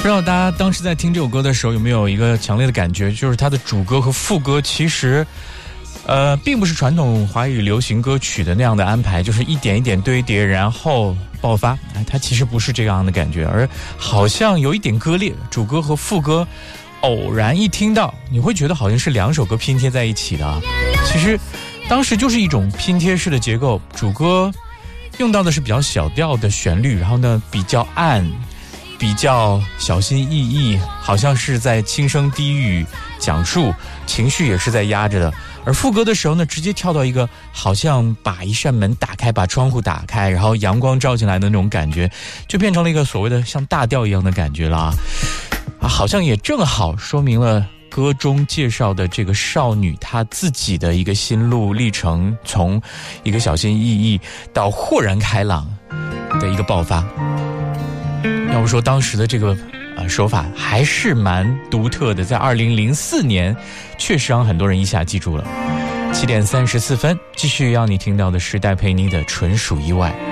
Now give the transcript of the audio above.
不知道大家当时在听这首歌的时候有没有一个强烈的感觉，就是它的主歌和副歌其实并不是传统华语流行歌曲的那样的安排，就是一点一点堆叠然后爆发，它其实不是这样的感觉，而好像有一点割裂，主歌和副歌偶然一听到你会觉得好像是两首歌拼贴在一起的啊。其实当时就是一种拼贴式的结构，主歌用到的是比较小调的旋律，然后呢比较暗，比较小心翼翼，好像是在轻声低语讲述，情绪也是在压着的。而副歌的时候呢，直接跳到一个好像把一扇门打开，把窗户打开，然后阳光照进来的那种感觉，就变成了一个所谓的像大调一样的感觉了啊，好像也正好说明了歌中介绍的这个少女她自己的一个心路历程，从一个小心翼翼到豁然开朗的一个爆发。要不说当时的这个手法还是蛮独特的，在2004年确实让很多人一下记住了。7点34分，继续要你听到的是戴佩妮的纯属意外。